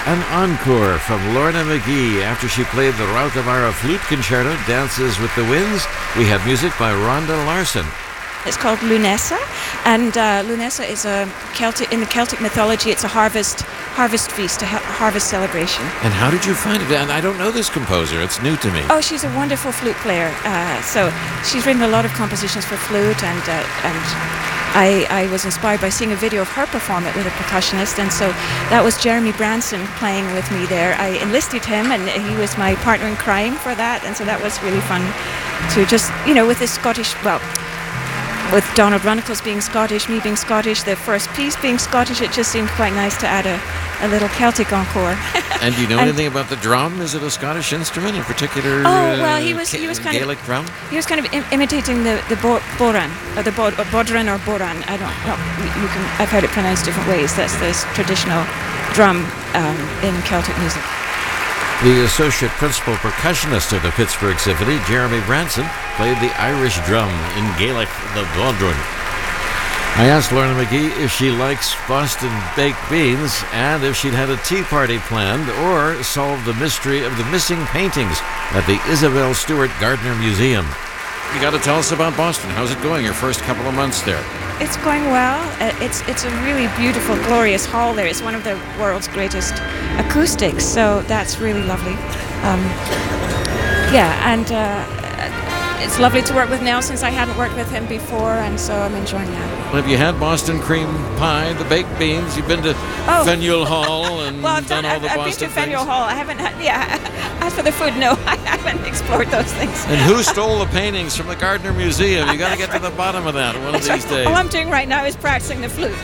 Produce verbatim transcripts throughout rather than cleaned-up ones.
An encore from Lorna McGee after she played the Rautavaara Flute Concerto, Dances with the Winds. We had music by Rhonda Larson. It's called Lunessa, and uh, Lunessa is a Celtic. In the Celtic mythology, it's a harvest harvest feast, a ha- harvest celebration. And how did you find it? And I don't know this composer; it's new to me. Oh, she's a wonderful flute player. Uh, so she's written a lot of compositions for flute, and uh, and I, I was inspired by seeing a video of her perform it with a percussionist, and so that was Jeremy Branson playing with me there. I enlisted him, and he was my partner in crime for that, and so that was really fun to just, you know, with this Scottish, well, with Donald Runnicles being Scottish, me being Scottish, the first piece being Scottish, it just seemed quite nice to add a, a little Celtic encore. And do you know and anything about the drum? Is it a Scottish instrument in particular? Oh, well, he was he was kind Gaelic of drum. He was kind of Im- imitating the the bo- boran, or the bo- or bodran or boran. I don't know. You can. I've heard it pronounced different ways. That's the traditional drum um, in Celtic music. The associate principal percussionist of the Pittsburgh Symphony, Jeremy Branson, played the Irish drum, in Gaelic, the bodhrán. I asked Lorna McGee if she likes Boston baked beans and if she'd had a tea party planned or solved the mystery of the missing paintings at the Isabel Stewart Gardner Museum. You got to tell us about Boston. How's it going, your first couple of months there? It's going well. Uh, it's it's a really beautiful, glorious hall there. It's one of the world's greatest acoustics, so that's really lovely. Um, yeah, and uh, it's lovely to work with Nell since I hadn't worked with him before, and so I'm enjoying that. Well, have you had Boston cream pie, the baked beans? You've been to Oh. Faneuil Hall and Well, I've done, done. all I've, the I've Boston been to Faneuil things? Hall. I haven't had. Yeah. As for the food, no, I haven't explored those things. And who stole the paintings from the Gardner Museum? You got to get to the bottom of that one of these days. All I'm doing right now is practicing the flute.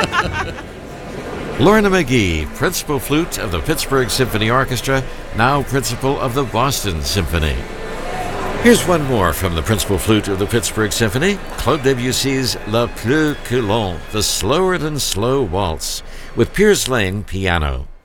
Lorna McGee, principal flute of the Pittsburgh Symphony Orchestra, now principal of the Boston Symphony. Here's one more from the principal flute of the Pittsburgh Symphony, Claude Debussy's La Plus que lent, the slower than slow waltz, with Piers Lane piano.